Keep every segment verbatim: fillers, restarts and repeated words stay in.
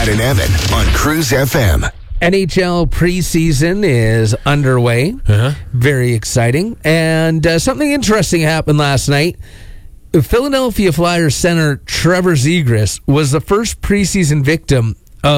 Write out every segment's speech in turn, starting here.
and Evan on Cruise F M. N H L preseason is underway. Uh-huh. Very exciting. And uh, something interesting happened last night. Philadelphia Flyers center Trevor Zegras was the first preseason victim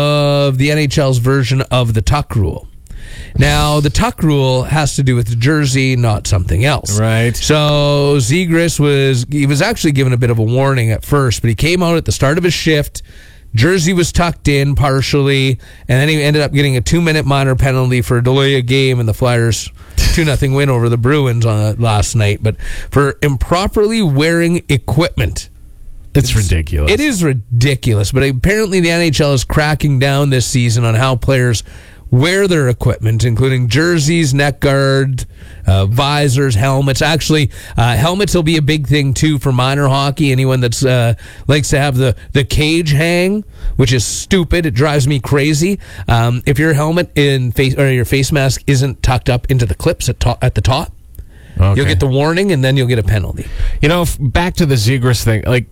of the N H L's version of the tuck rule. Now, the tuck rule has to do with the jersey, not something else. Right. So Zegras was, he was actually given a bit of a warning at first, but he came out at the start of his shift. Jersey was tucked in partially, and then he ended up getting a two-minute minor penalty for a delay of game in the Flyers' two nothing win over the Bruins on last night. But for improperly wearing equipment. It's, it's ridiculous. It is ridiculous, but apparently the N H L is cracking down this season on how players wear their equipment, including jerseys, neck guard, uh, visors, helmets. Actually, uh, helmets will be a big thing, too, for minor hockey. Anyone that uh, likes to have the, the cage hang, which is stupid. It drives me crazy. Um, if your helmet in face or your face mask isn't tucked up into the clips at, to- at the top, okay, you'll get the warning, and then you'll get a penalty. You know, back to the Zegras thing. Like,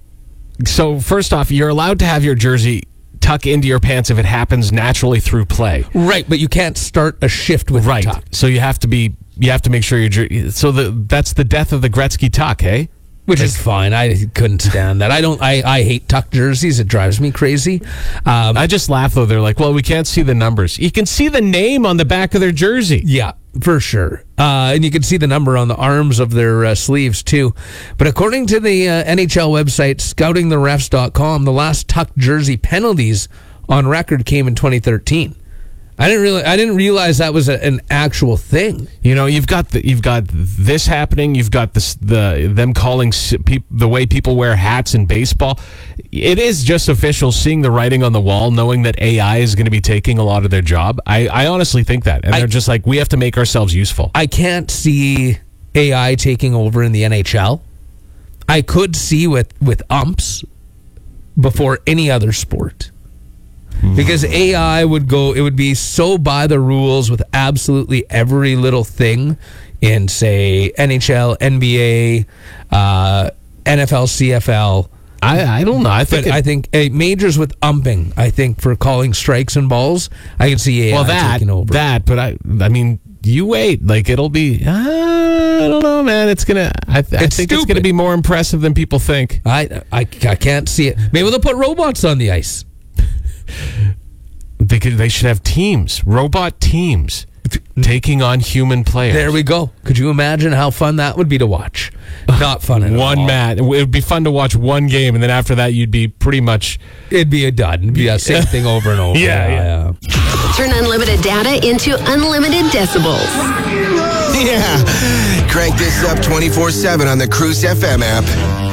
so, first off, you're allowed to have your jersey tuck into your pants if it happens naturally through play. Right, but you can't start a shift with right. the tuck. So you have to be you have to make sure your so the that's the death of the Gretzky tuck, hey? Which is fine. I couldn't stand that. I don't I, I hate tuck jerseys. It drives me crazy. Um, I just laugh though. They're like, "Well, we can't see the numbers." You can see the name on the back of their jersey. Yeah, for sure. Uh, and you can see the number on the arms of their uh, sleeves, too. But according to the uh, N H L website, scouting the refs dot com, the last tuck jersey penalties on record came in twenty thirteen. I didn't really, I didn't realize that was a, an actual thing. You know, you've got the, you've got this happening. You've got this the them calling pe- the way people wear hats in baseball. It is just official, seeing the writing on the wall, knowing that A I is going to be taking a lot of their job. I, I honestly think that, and I, they're just like, we have to make ourselves useful. I can't see A I taking over in the N H L. I could see with with umps before any other sport. Because A I would go, it would be so by the rules with absolutely every little thing in, say, N H L, N B A, uh, N F L, C F L. I, I don't know. I think but it, I think uh, majors with umping. I think for calling strikes and balls, I can see A I well, that, taking over. That, but I, I mean, you wait. Like it'll be. Uh, I don't know, man. It's gonna. I, I think stupid. it's gonna be more impressive than people think. I, I, I can't see it. Maybe they'll put robots on the ice. They could. They should have teams, robot teams, taking on human players. There we go. Could you imagine how fun that would be to watch? Not fun at one all. match. It would be fun to watch one game, and then after that, you'd be pretty much. It'd be a dud. It'd be the same thing over and over. Yeah, yeah. yeah. Turn unlimited data into unlimited decibels. Yeah. Crank this up twenty-four seven on the Cruise F M app.